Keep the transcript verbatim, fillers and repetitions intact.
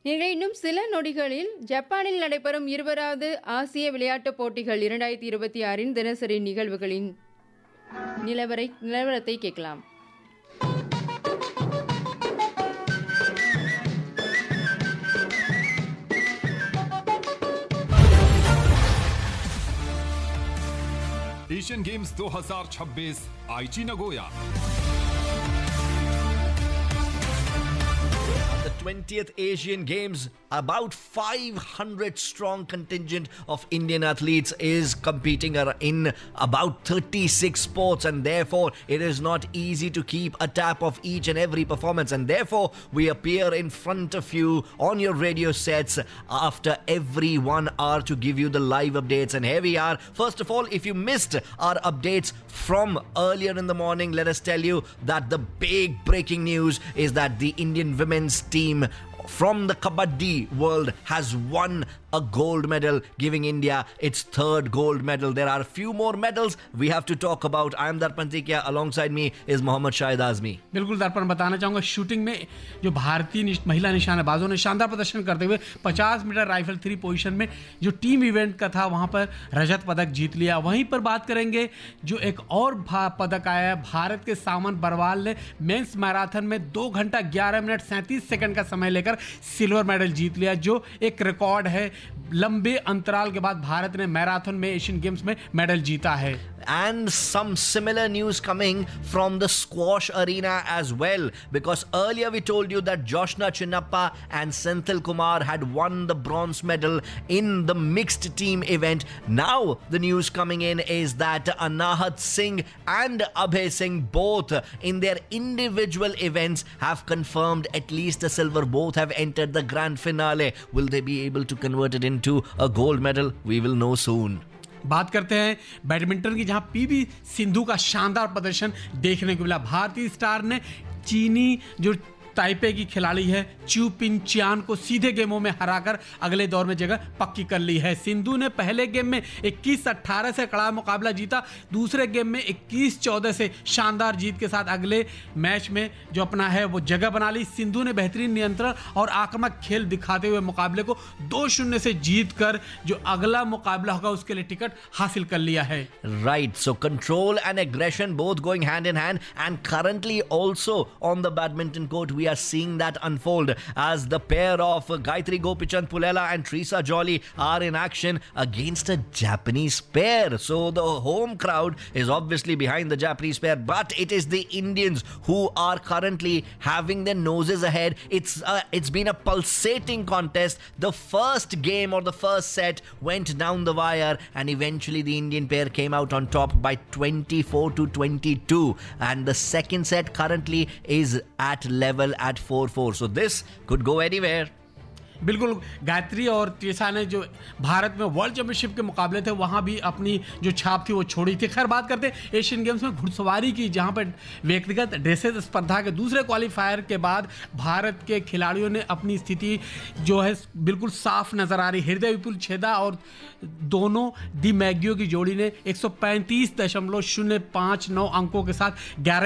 நீங்கள் இன்னும் சில நொடிகளில் ஜப்பானில் நடைபெறும் இருபதாவது ஆசிய விளையாட்டுப் போட்டிகள் இரண்டாயிரத்தி இருபத்தி ஆறின் தினசரி நிகழ்வுகளின் நிலவரை நிலவரத்தை கேட்கலாம். एशियन गेम्स दो हज़ार छब्बीस आईची Nagoya. The twentieth Asian Games, about five hundred strong contingent of Indian athletes is competing in about thirty-six sports, and therefore it is not easy to keep a tap of each and every performance, and therefore we appear in front of you on your radio sets after every one hour to give you the live updates. And here we are. First of all, if you missed our updates from earlier in the morning, let us tell you that the big breaking news is that the Indian women's team from the Kabaddi world has won a gold medal, giving India its third gold medal. There are a few more medals we have to talk about. I am Darpan Tikia. Alongside me is Mohammad Shahid Azmi. बिल्कुल दर्पण बताना चाहूँगा, shooting में जो भारतीय निश, महिला निशानेबाजों ने शानदार प्रदर्शन करते हुए पचास मीटर राइफल थ्री पोजीशन में जो टीम इवेंट का था वहाँ पर रजत पदक जीत लिया. वहीं पर बात करेंगे जो एक और पदक आया है, भारत के सामन बरवाल ने मेंस मैराथन में दो घंटा ग्यारह मिनट सैंतीस सेकंड का समय लेकर सिल्वर मेडल जीत लिया, जो एक रिकॉर्ड है. लंबे अंतराल के बाद भारत ने मैराथन में एशियन गेम्स में मेडल जीता है. And some similar news coming from the squash arena as well, because earlier we told you that Joshna Chinnappa and Senthil Kumar had won the bronze medal in the mixed team event. Now the news coming in is that Anahat Singh and Abhay Singh, both in their individual events, have confirmed at least a silver. Both have entered the grand finale. Will they be able to convert it into a gold medal? We will know soon. बात करते हैं badminton की, जहां PV Sindhu का शानदार प्रदर्शन देखने को मिला. भारतीय स्टार ने चीनी जो ताइपे की खिलाड़ी है च्यू पिन चियान को सीधे गेमों में हराकर अगले दौर में जगह पक्की कर ली है. सिंधु ने पहले गेम में इक्कीस अठारह से कड़ा मुकाबला जीता, दूसरे गेम में इक्कीस चौदह से शानदार जीत के साथ अगले मैच में जो अपना है वो जगह बना ली. सिंधु ने बेहतरीन नियंत्रण और आक्रामक खेल दिखाते हुए मुकाबले को दो शून्य से जीत कर जो अगला मुकाबला होगा उसके लिए टिकट हासिल कर लिया है. Right, so control and aggression both going hand in hand, and currently also on the badminton court we We are seeing that unfold as the pair of Gayatri Gopichand Pulela and Teresa Jolly are in action against a Japanese pair. So the home crowd is obviously behind the Japanese pair, but it is the Indians who are currently having their noses ahead. It's uh, it's been a pulsating contest. The first game or the first set went down the wire, and eventually the Indian pair came out on top by twenty-four to twenty-two, and the second set currently is at level at four four. So this could go anywhere. बिल्कुल, गायत्री और त्रिशा ने जो भारत में world championship के मुकाबले थे वहां भी अपनी जो छाप थी वो छोड़ी थी. खैर, बात करते हैं एशियन गेम्स में घुड़सवारी की, जहां पर व्यक्तिगत ड्रेसेस स्पर्धा के दूसरे क्वालिफायर के बाद भारत के खिलाड़ियों ने अपनी स्थिति जो है बिल्कुल साफ नजर आ रही. हृदय विपुल छेदा और दोनों डी मैग्यो की जोड़ी ने एक सौ पैंतीस दशमलव शून्य पाँच नौ अंकों के साथ ग्यारह